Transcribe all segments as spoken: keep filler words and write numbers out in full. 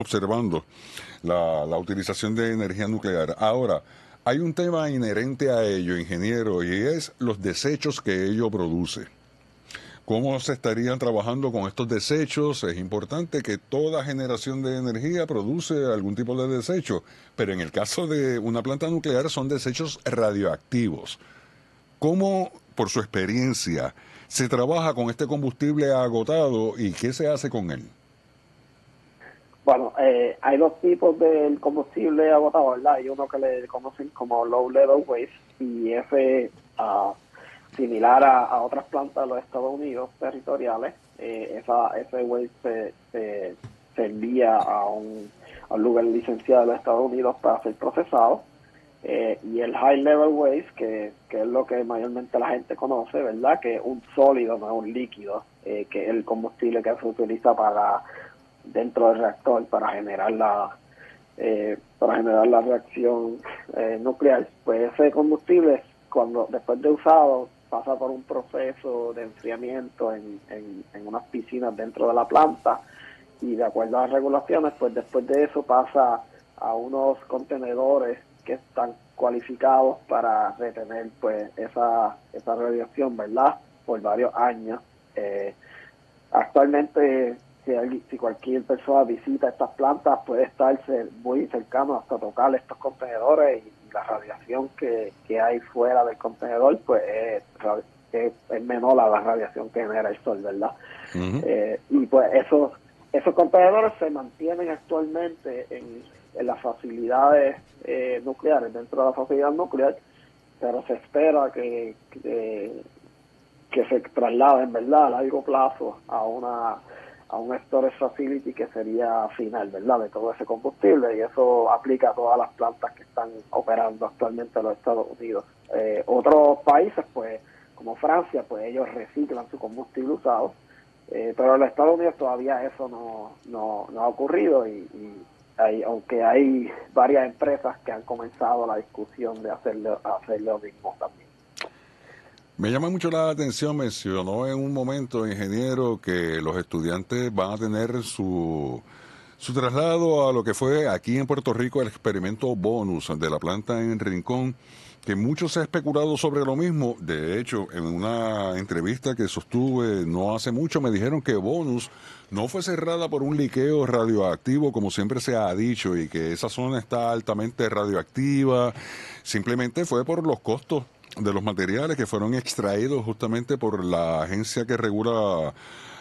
observando la, la utilización de energía nuclear. Ahora, hay un tema inherente a ello, ingeniero, y es los desechos que ello produce. ¿Cómo se estarían trabajando con estos desechos? Es importante que toda generación de energía produce algún tipo de desecho, pero en el caso de una planta nuclear son desechos radioactivos. ¿Cómo, por su experiencia, se trabaja con este combustible agotado y qué se hace con él? Bueno, eh, hay dos tipos del combustible agotado, ¿verdad? Hay uno que le conocen como low level waste y ese, uh, similar a, a otras plantas de los Estados Unidos territoriales, eh, esa, ese waste se, se, se envía a un, a un lugar licenciado de los Estados Unidos para ser procesado. Eh, y el high level waste, que, que es lo que mayormente la gente conoce, ¿verdad? Que es un sólido, no es un líquido, eh, que es el combustible que se utiliza para dentro del reactor para generar la eh, para generar la reacción eh, nuclear. Pues ese combustible, cuando después de usado, pasa por un proceso de enfriamiento en, en, en unas piscinas dentro de la planta, y de acuerdo a las regulaciones, pues después de eso pasa a unos contenedores que están cualificados para retener pues esa esa radiación, ¿verdad? Por varios años. Eh, actualmente, si, alguien, si cualquier persona visita estas plantas, puede estarse muy cercano hasta tocar estos contenedores, y, y la radiación que, que hay fuera del contenedor pues es, es, es menor a la radiación que genera el sol, ¿verdad? Uh-huh. Eh, y pues esos esos contenedores se mantienen actualmente en, en las facilidades eh, nucleares, dentro de la facilidad nuclear, pero se espera que, que, que se trasladen, ¿verdad?, a largo plazo a una a un storage facility que sería final, ¿verdad?, de todo ese combustible, y eso aplica a todas las plantas que están operando actualmente en los Estados Unidos. Eh, otros países, pues, como Francia, pues ellos reciclan su combustible usado, eh, pero en los Estados Unidos todavía eso no, no, no ha ocurrido, y, y hay, aunque hay varias empresas que han comenzado la discusión de hacerlo, hacer lo mismo también. Me llama mucho la atención, mencionó en un momento, ingeniero, que los estudiantes van a tener su, su traslado a lo que fue aquí en Puerto Rico el experimento BONUS de la planta en Rincón, que mucho se ha especulado sobre lo mismo. De hecho, en una entrevista que sostuve no hace mucho, me dijeron que BONUS no fue cerrada por un liqueo radioactivo, como siempre se ha dicho, y que esa zona está altamente radioactiva. Simplemente fue por los costos de los materiales que fueron extraídos justamente por la agencia que regula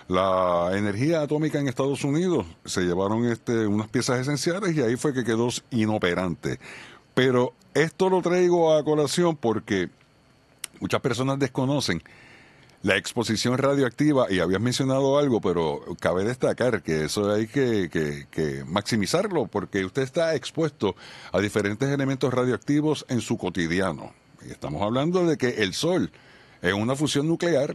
la energía atómica en Estados Unidos. Se llevaron este, unas piezas esenciales y ahí fue que quedó inoperante. Pero esto lo traigo a colación porque muchas personas desconocen la exposición radioactiva, y habías mencionado algo, pero cabe destacar que eso hay que, que, que maximizarlo, porque usted está expuesto a diferentes elementos radioactivos en su cotidiano. Y estamos hablando de que el sol es una fusión nuclear.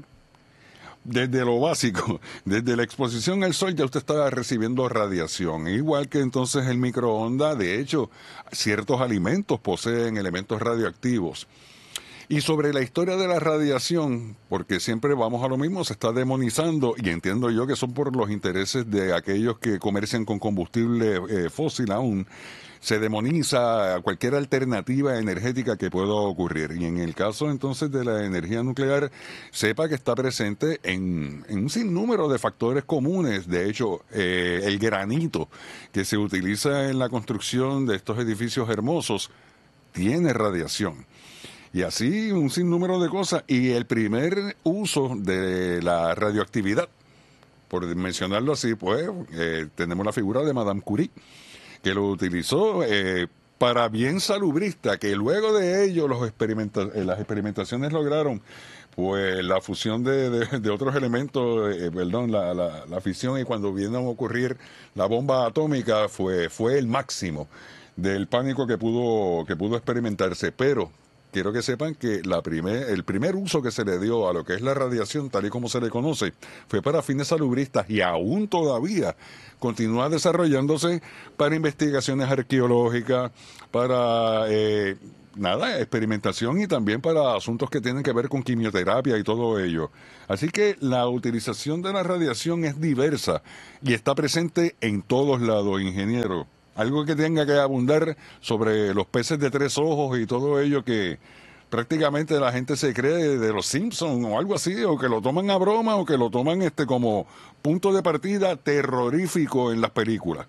Desde lo básico, desde la exposición al sol ya usted está recibiendo radiación, igual que entonces el microondas. De hecho, ciertos alimentos poseen elementos radioactivos. Y sobre la historia de la radiación, porque siempre vamos a lo mismo, se está demonizando, y entiendo yo que son por los intereses de aquellos que comercian con combustible eh, fósil aún. Se demoniza cualquier alternativa energética que pueda ocurrir. Y en el caso entonces de la energía nuclear, sepa que está presente en, en un sinnúmero de factores comunes. De hecho, eh, el granito que se utiliza en la construcción de estos edificios hermosos tiene radiación. Y así un sinnúmero de cosas. Y el primer uso de la radioactividad, por mencionarlo así, pues eh, tenemos la figura de Madame Curie, que lo utilizó eh, para bien salubrista, que luego de ello los experimenta eh, las experimentaciones lograron pues la fusión de, de, de otros elementos, eh, perdón, la, la, la fisión, y cuando vino a ocurrir la bomba atómica fue, fue el máximo del pánico que pudo, que pudo experimentarse. Pero quiero que sepan que la primer, el primer uso que se le dio a lo que es la radiación, tal y como se le conoce, fue para fines salubristas, y aún todavía continúa desarrollándose para investigaciones arqueológicas, para eh, nada, experimentación y también para asuntos que tienen que ver con quimioterapia y todo ello. Así que la utilización de la radiación es diversa y está presente en todos lados, ingeniero. Algo que tenga que abundar sobre los peces de tres ojos y todo ello que prácticamente la gente se cree de los Simpsons o algo así, o que lo toman a broma o que lo toman este como punto de partida terrorífico en las películas.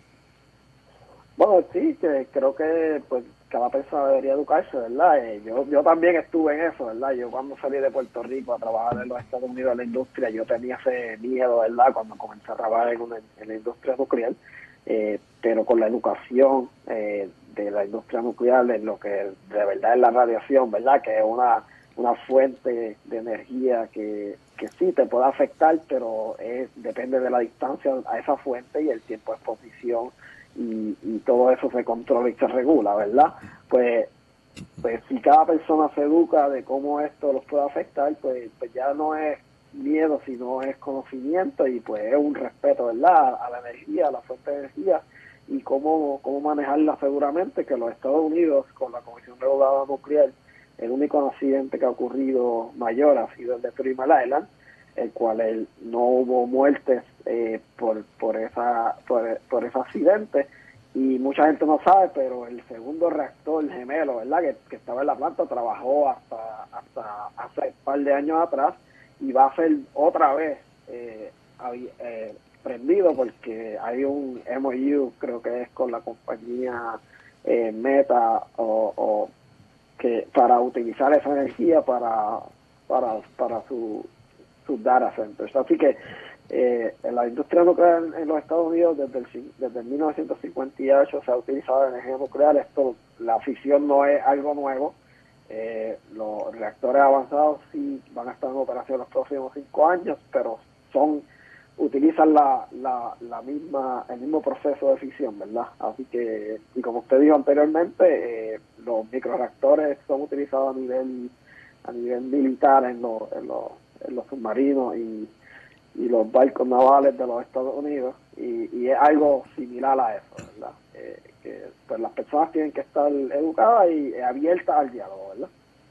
Bueno, sí, que creo que pues cada persona debería educarse, ¿verdad? Eh, yo yo también estuve en eso, ¿verdad? Yo cuando salí de Puerto Rico a trabajar en los Estados Unidos en la industria, yo tenía ese miedo, ¿verdad? Cuando comencé a trabajar en, una, en la industria nuclear, eh, pero con la educación eh, de la industria nuclear, en lo que de verdad es la radiación, ¿verdad? Que es una, una fuente de energía que, que sí te puede afectar, pero es, depende de la distancia a esa fuente y el tiempo de exposición. Y, y todo eso se controla y se regula, ¿verdad? Pues, pues si cada persona se educa de cómo esto los puede afectar, pues, pues ya no es miedo, sino es conocimiento y pues es un respeto, ¿verdad? A la energía, a la fuente de energía y cómo, cómo manejarla seguramente, que los Estados Unidos, con la Comisión Reguladora Nuclear, el único accidente que ha ocurrido mayor ha sido el de Three Mile Island, el cual el, no hubo muertes eh, por por esa por, por ese accidente y mucha gente no sabe, pero el segundo reactor gemelo, ¿verdad? Que, que estaba en la planta trabajó hasta hasta hace un par de años atrás y va a ser otra vez eh, eh, prendido porque hay un M O U, creo que es con la compañía eh, Meta o, o que para utilizar esa energía para para para su sus data centers. Así que eh, en la industria nuclear en, en los Estados Unidos desde el, desde el mil novecientos cincuenta y ocho se ha utilizado la energía nuclear. Esto, la fisión no es algo nuevo. Eh, los reactores avanzados sí van a estar en operación los próximos cinco años, pero son utilizan la, la, la misma el mismo proceso de fisión, ¿verdad? Así que, y como usted dijo anteriormente, eh, los microreactores son utilizados a nivel a nivel militar en los en los en los submarinos y, y los barcos navales de los Estados Unidos y, y es algo similar a eso, ¿verdad? Eh, que pues las personas tienen que estar educadas y abiertas al diálogo, ¿verdad?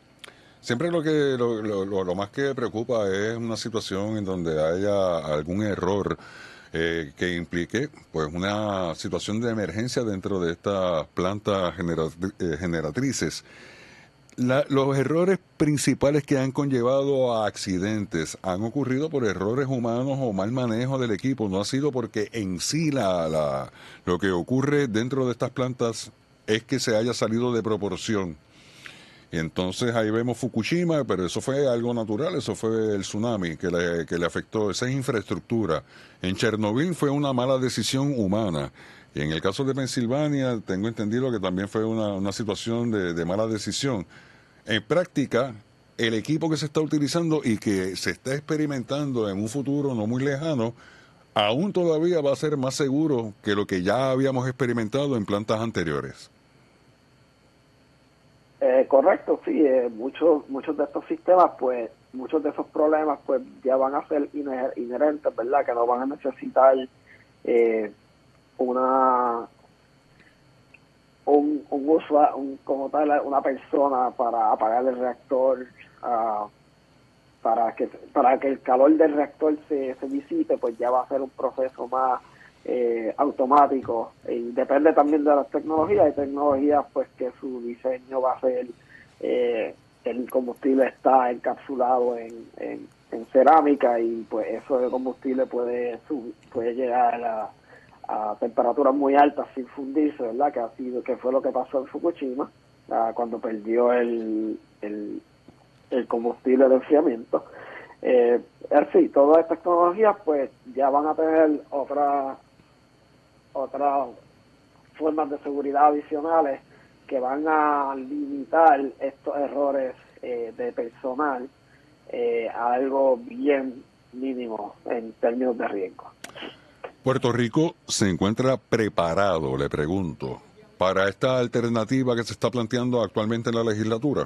Siempre lo que lo, lo, lo más que preocupa es una situación en donde haya algún error eh, que implique pues una situación de emergencia dentro de estas plantas genera, eh, generatrices. La, los errores principales que han conllevado a accidentes han ocurrido por errores humanos o mal manejo del equipo, no ha sido porque en sí la, la, lo que ocurre dentro de estas plantas es que se haya salido de proporción. Y entonces ahí vemos Fukushima, pero eso fue algo natural, eso fue el tsunami que le, que le afectó, esa infraestructura. En Chernobyl fue una mala decisión humana. Y en el caso de Pensilvania, tengo entendido que también fue una, una situación de, de mala decisión. En práctica, el equipo que se está utilizando y que se está experimentando en un futuro no muy lejano, aún todavía va a ser más seguro que lo que ya habíamos experimentado en plantas anteriores. Eh, correcto, sí, eh, muchos muchos de estos sistemas, pues, muchos de esos problemas, pues, ya van a ser iner inherentes, ¿verdad? Que no van a necesitar eh, una un, un uso, un, como tal, una persona para apagar el reactor, uh, para que para que el calor del reactor se, se disipe, pues ya va a ser un proceso más eh, automático. Y depende también de las tecnologías. Hay tecnologías pues que su diseño va a ser, eh, el combustible está encapsulado en, en, en cerámica y pues eso de combustible puede, sub, puede llegar a a temperaturas muy altas sin fundirse, ¿verdad? Que ha sido, que fue lo que pasó en Fukushima, uh, cuando perdió el, el, el combustible de enfriamiento. Eh, sí, todas estas tecnologías pues ya van a tener otras otras formas de seguridad adicionales que van a limitar estos errores eh, de personal eh, a algo bien mínimo en términos de riesgo. Puerto Rico se encuentra preparado, le pregunto, para esta alternativa que se está planteando actualmente en la legislatura.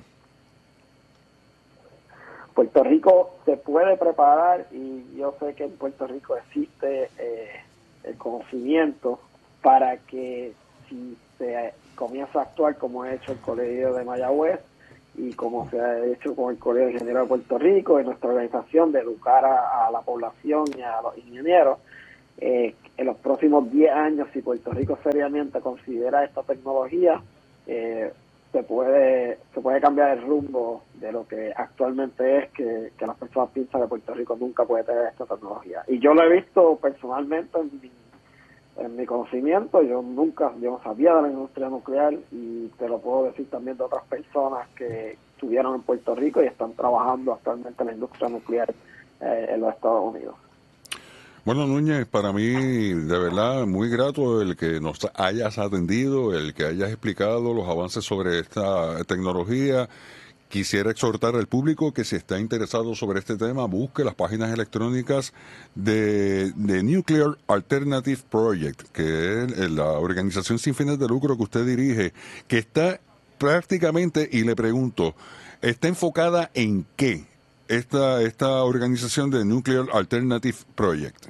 Puerto Rico se puede preparar y yo sé que en Puerto Rico existe eh, el conocimiento para que si se comienza a actuar como ha hecho el Colegio de Mayagüez y como se ha hecho con el Colegio de Ingenieros de Puerto Rico y nuestra organización de educar a, a la población y a los ingenieros, eh, en los próximos diez años, si Puerto Rico seriamente considera esta tecnología, eh, se puede se puede cambiar el rumbo de lo que actualmente es, que, que las personas piensan que Puerto Rico nunca puede tener esta tecnología. Y yo lo he visto personalmente en mi En mi conocimiento. Yo nunca, yo no sabía de la industria nuclear, y te lo puedo decir también de otras personas que estuvieron en Puerto Rico y están trabajando actualmente en la industria nuclear eh, en los Estados Unidos. Bueno, Núñez, para mí de verdad muy grato el que nos hayas atendido, el que hayas explicado los avances sobre esta tecnología. Quisiera exhortar al público que si está interesado sobre este tema, busque las páginas electrónicas de, de Nuclear Alternative Project, que es la organización sin fines de lucro que usted dirige, que está prácticamente, y le pregunto, ¿está enfocada en qué esta, esta organización de Nuclear Alternative Project?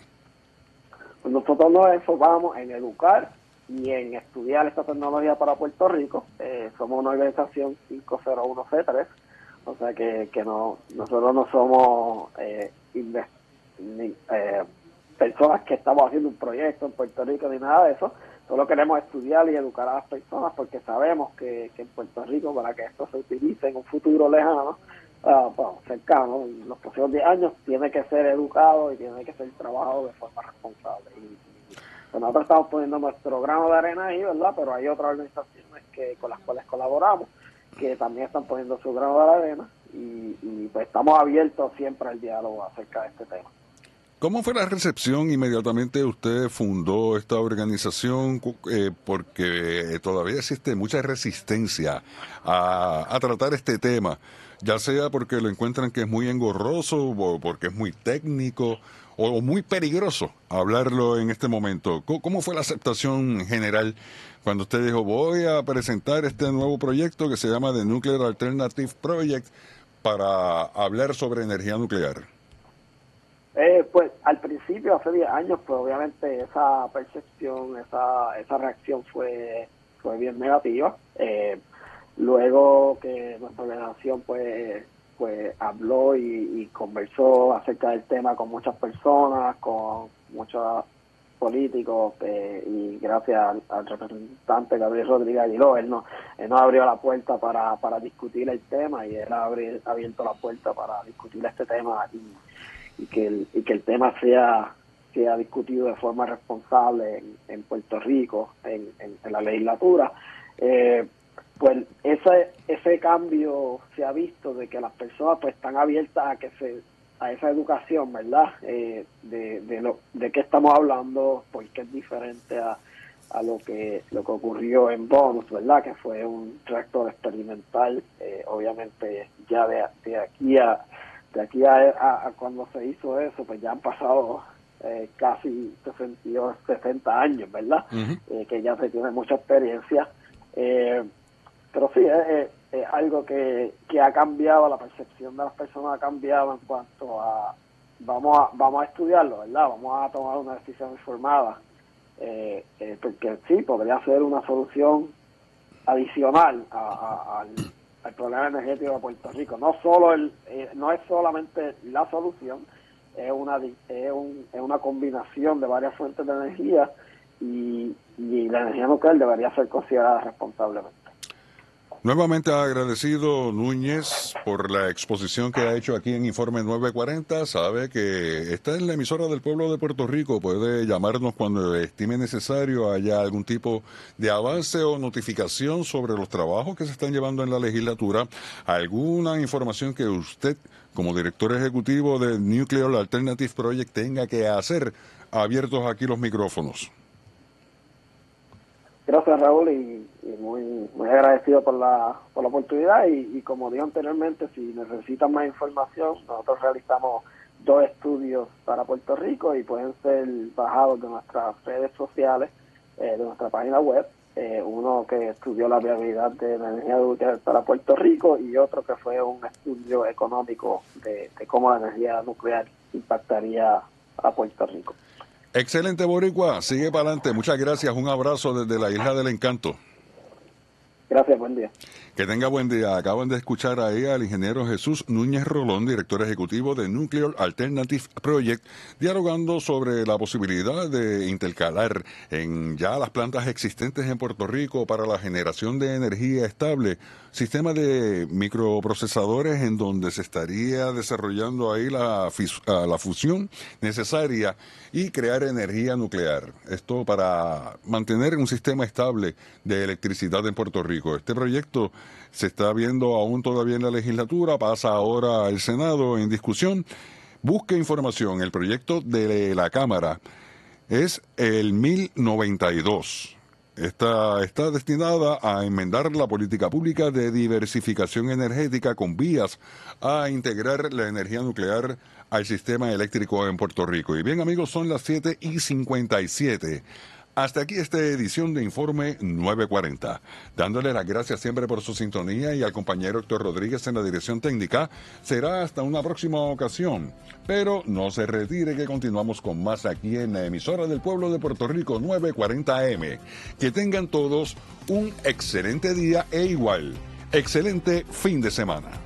Nosotros nos enfocamos en educar y en estudiar esta tecnología para Puerto Rico. Eh, somos una organización cinco cero uno C tres, o sea que, que no nosotros no somos eh, inve- ni, eh, personas que estamos haciendo un proyecto en Puerto Rico ni nada de eso. Solo queremos estudiar y educar a las personas porque sabemos que, que en Puerto Rico, para que esto se utilice en un futuro lejano, uh, bueno, cercano, en los próximos diez años, tiene que ser educado y tiene que ser trabajado de forma responsable. Y, y pues nosotros estamos poniendo nuestro grano de arena ahí, ¿verdad? Pero hay otras organizaciones que con las cuales colaboramos que también están poniendo su grano de arena, y, y pues estamos abiertos siempre al diálogo acerca de este tema. ¿Cómo fue la recepción inmediatamente usted fundó esta organización? Eh, porque todavía existe mucha resistencia a, a tratar este tema, ya sea porque lo encuentran que es muy engorroso, o porque es muy técnico, o muy peligroso hablarlo en este momento. ¿Cómo fue la aceptación general cuando usted dijo, voy a presentar este nuevo proyecto que se llama The Nuclear Alternative Project para hablar sobre energía nuclear? Eh, pues al principio, hace diez años, pues obviamente esa percepción, esa esa reacción fue fue bien negativa. Eh, luego que nuestra organización pues pues habló y, y conversó acerca del tema con muchas personas, con muchos políticos, eh, y gracias al, al representante Gabriel Rodríguez Aguiló, él nos, él nos abrió la puerta para, para discutir el tema, y él ha abierto la puerta para discutir este tema y y que el, y que el tema sea sea discutido de forma responsable en, en Puerto Rico, en, en, en la legislatura. Eh, pues ese ese cambio se ha visto, de que las personas pues están abiertas a que se a esa educación, ¿verdad? Eh, de de lo de qué estamos hablando, porque es diferente a a lo que lo que ocurrió en Bonus, ¿verdad? Que fue un reactor experimental. Eh, obviamente ya de, de aquí a de aquí a, a, a cuando se hizo eso, pues ya han pasado eh, casi sesenta años, ¿verdad? Uh-huh. Eh, que ya se tiene mucha experiencia. Eh, pero sí, es eh, eh, algo que, que ha cambiado, la percepción de las personas ha cambiado en cuanto a, vamos a, vamos a estudiarlo, ¿verdad? Vamos a tomar una decisión informada. Eh, eh, porque sí, podría ser una solución adicional a, a, al el problema energético de Puerto Rico. No solo el, eh, no es solamente la solución, es una es, un, es una combinación de varias fuentes de energía, y, y la energía nuclear debería ser considerada responsablemente. Nuevamente agradecido, Núñez, por la exposición que ha hecho aquí en Informe nueve cuarenta. Sabe que está en la emisora del pueblo de Puerto Rico. Puede llamarnos cuando estime necesario haya algún tipo de avance o notificación sobre los trabajos que se están llevando en la legislatura. Alguna información que usted, como director ejecutivo de Nuclear Alternative Project, tenga que hacer. Abiertos aquí los micrófonos. Gracias, Raúl, y, y muy muy agradecido por la por la oportunidad, y, y como dije anteriormente, si necesitan más información, nosotros realizamos dos estudios para Puerto Rico y pueden ser bajados de nuestras redes sociales, eh, de nuestra página web. Eh, uno que estudió la viabilidad de la energía nuclear para Puerto Rico, y otro que fue un estudio económico de, de cómo la energía nuclear impactaría a Puerto Rico. Excelente, Boricua. Sigue para adelante. Muchas gracias. Un abrazo desde la Isla del Encanto. Gracias, buen día. Que tenga buen día. Acaban de escuchar ahí al ingeniero Jesús Núñez Rolón, director ejecutivo de Nuclear Alternative Project, dialogando sobre la posibilidad de intercalar en ya las plantas existentes en Puerto Rico para la generación de energía estable, sistema de microprocesadores en donde se estaría desarrollando ahí la, la fusión necesaria y crear energía nuclear. Esto para mantener un sistema estable de electricidad en Puerto Rico. Este proyecto se está viendo aún todavía en la legislatura, pasa ahora al Senado en discusión. Busque información. El proyecto de la Cámara es el mil noventa y dos. Esta está destinada a enmendar la política pública de diversificación energética con vías a integrar la energía nuclear al sistema eléctrico en Puerto Rico. Y bien, amigos, son las siete y cincuenta y siete. Hasta aquí esta edición de Informe nueve cuarenta. Dándole las gracias siempre por su sintonía y al compañero Héctor Rodríguez en la dirección técnica. Será hasta una próxima ocasión. Pero no se retire, que continuamos con más aquí en la emisora del pueblo de Puerto Rico, nueve cuarenta A M. Que tengan todos un excelente día e igual, excelente fin de semana.